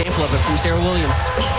example of it from Sarah Williams.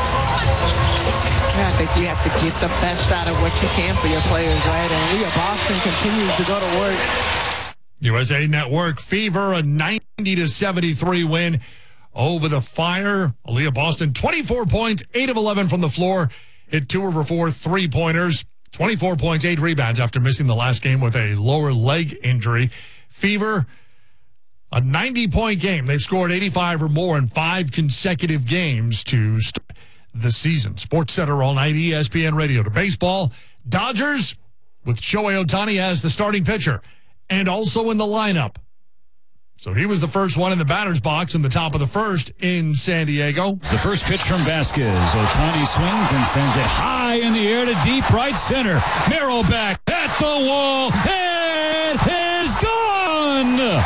Yeah, I think you have to get the best out of what you can for your players, right? And Leah Boston continues to go to work. USA Network Fever, a 90-73 win over the Fire. Aaliyah Boston, 24 points, 8 of 11 from the floor, hit 2 of her 4 3-pointers, 24 points, 8 rebounds after missing the last game with a lower leg injury. Fever, a 90-point game. They've scored 85 or more in 5 consecutive games to start the season. Sports Center all night, ESPN Radio. To baseball, Dodgers with Shohei Ohtani as the starting pitcher and also in the lineup. So he was the first one in the batter's box in the top of the first in San Diego. It's the first pitch from Vasquez. Ohtani swings and sends it high in the air to deep right center. Merrill back at the wall. It is gone!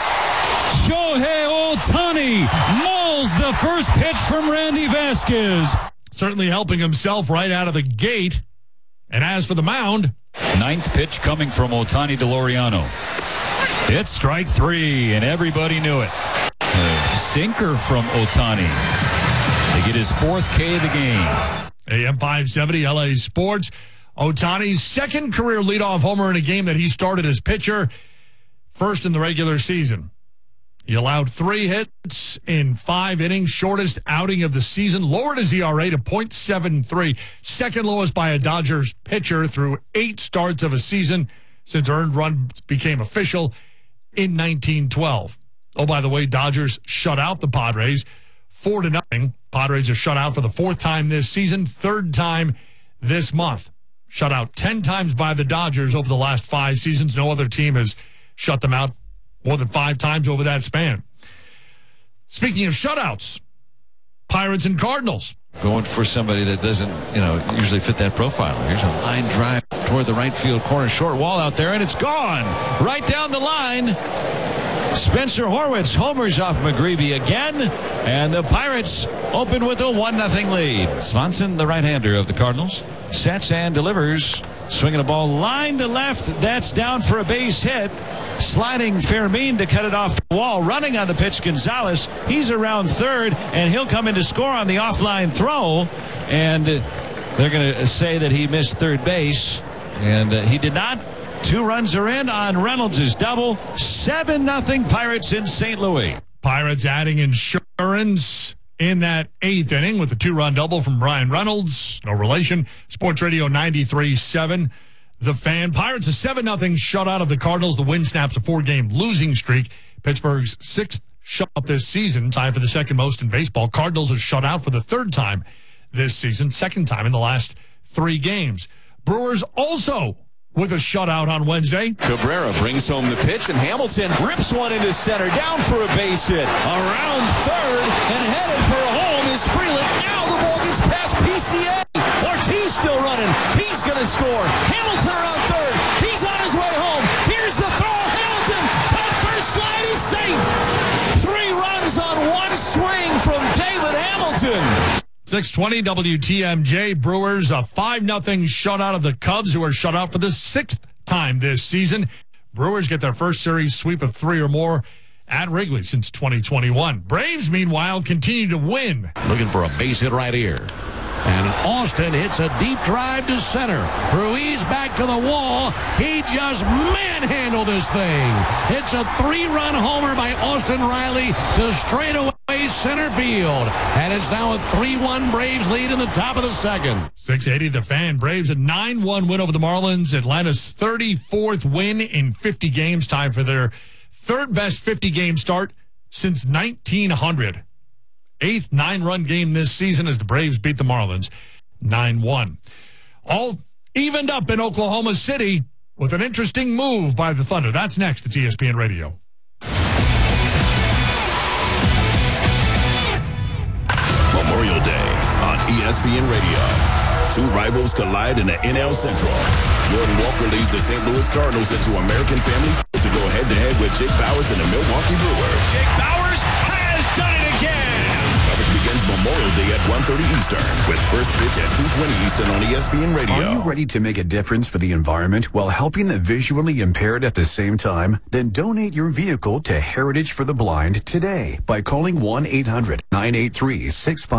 Shohei Ohtani mauls the first pitch from Randy Vasquez. Certainly helping himself right out of the gate. And as for the mound, 9th pitch coming from Ohtani DeLoriano. It's strike 3, and everybody knew it. A sinker from Ohtani. They get his 4th K of the game. AM 570 LA Sports. Ohtani's second career leadoff homer in a game that he started as pitcher, first in the regular season. He allowed 3 hits in 5 innings, shortest outing of the season, lowered his ERA to .73, second lowest by a Dodgers pitcher through 8 starts of a season since earned runs became official in 1912. Oh, by the way, Dodgers shut out the Padres 4-0. Padres are shut out for the 4th time this season, 3rd time this month. Shut out 10 times by the Dodgers over the last 5 seasons. No other team has shut them out more than 5 times over that span. Speaking of shutouts, Pirates and Cardinals. Going for somebody that doesn't, usually fit that profile. Here's a line drive toward the right field corner, short wall out there, and it's gone. Right down the line. Spencer Horwitz homers off McGreevy again, and the Pirates open with a 1-0 lead. Swanson, the right-hander of the Cardinals, sets and delivers. Swinging a ball line to left. That's down for a base hit. Sliding Fermin to cut it off the wall. Running on the pitch, Gonzalez. He's around third, and he'll come in to score on the offline throw. And they're going to say that he missed third base. And he did not. 2 runs are in on Reynolds' double. 7-0 Pirates in St. Louis. Pirates adding insurance in that 8th inning with a 2-run double from Brian Reynolds. No relation. Sports Radio 93.7. The Fan. Pirates a 7-0 shutout of the Cardinals. The win snaps a 4-game losing streak. Pittsburgh's 6th shutout this season, tied for the 2nd most in baseball. Cardinals are shut out for the 3rd time this season, 2nd time in the last 3 games. Brewers also with a shutout on Wednesday. Cabrera brings home the pitch, and Hamilton rips one into center, down for a base hit. Around third, and headed for a home is Freeland. Now the ball gets past PCA. Ortiz still running. He's going to score. Hamilton around third. He's on his way home. Here's the throw. Hamilton, that first slide is safe. 3 runs on 1 swing from David Hamilton. 620 WTMJ. Brewers a 5-0 shutout of the Cubs, who are shut out for the 6th time this season. Brewers get their first series sweep of 3 or more at Wrigley since 2021. Braves, meanwhile, continue to win. Looking for a base hit right here. And Austin hits a deep drive to center. Ruiz back to the wall. He just manhandled this thing. It's a 3-run homer by Austin Riley to straightaway center field. And it's now a 3-1 Braves lead in the top of the 2nd. 680 The Fan. Braves a 9-1 win over the Marlins. Atlanta's 34th win in 50 games, tied for their 3rd best 50-game start since 1900. 8th 9-run game this season as the Braves beat the Marlins 9-1. All evened up in Oklahoma City with an interesting move by the Thunder. That's next. It's ESPN Radio. Memorial Day on ESPN Radio. 2 rivals collide in the NL Central. Jordan Walker leads the St. Louis Cardinals into American Family to go head-to-head with Jake Bauers and the Milwaukee Brewers. Jake Bauers has done it again. Coverage begins Memorial Day at 1:30 Eastern with first pitch at 2:20 Eastern on ESPN Radio. Are you ready to make a difference for the environment while helping the visually impaired at the same time? Then donate your vehicle to Heritage for the Blind today by calling 1-800-983-65